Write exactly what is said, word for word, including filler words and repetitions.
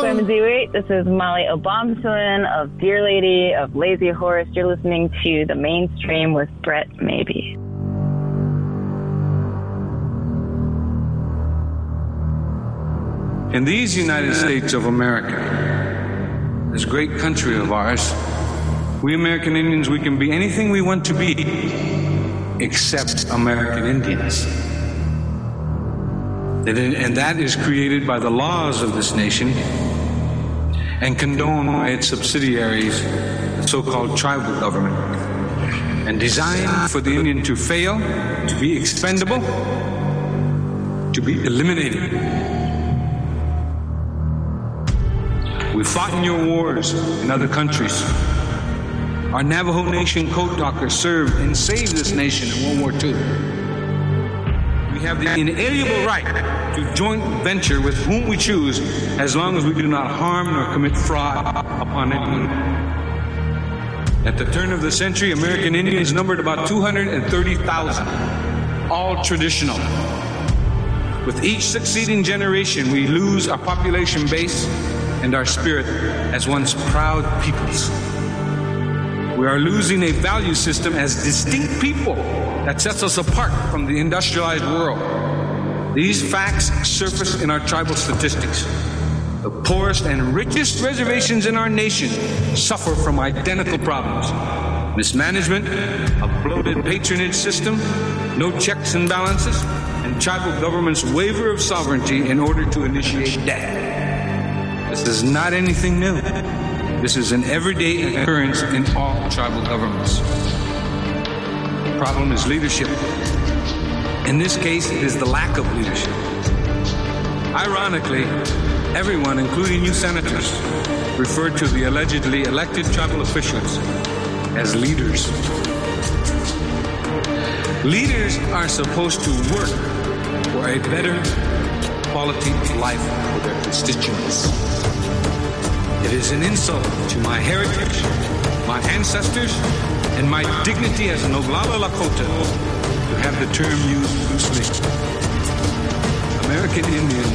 Swamiziwi. This is Molly Obamsawin of Dear Lady of Lazy Horse. You're listening to The Mainstream with Brett Maybe. In these United States of America, this great country of ours, we American Indians, we can be anything we want to be except American Indians. And that is created by the laws of this nation and condoned by its subsidiaries, the so-called tribal government, and designed for the Indian to fail, to be expendable, to be eliminated. We fought in your wars in other countries. Our Navajo Nation code talkers served and saved this nation in World War Two. We have the inalienable right to joint venture with whom we choose, as long as we do not harm nor commit fraud upon anyone. At the turn of the century, American Indians numbered about two hundred thirty thousand, all traditional. With each succeeding generation, we lose our population base and our spirit as once proud peoples. We are losing a value system as distinct people that sets us apart from the industrialized world. These facts surface in our tribal statistics. The poorest and richest reservations in our nation suffer from identical problems: mismanagement, a bloated patronage system, no checks and balances, and tribal government's waiver of sovereignty in order to initiate death. This is not anything new. This is an everyday occurrence in all tribal governments. The problem is leadership. In this case, it is the lack of leadership. Ironically, everyone, including you senators, referred to the allegedly elected tribal officials as leaders. Leaders are supposed to work for a better quality of life for their constituents. It is an insult to my heritage, my ancestors, and my dignity as an Oglala Lakota to have the term used loosely. American Indians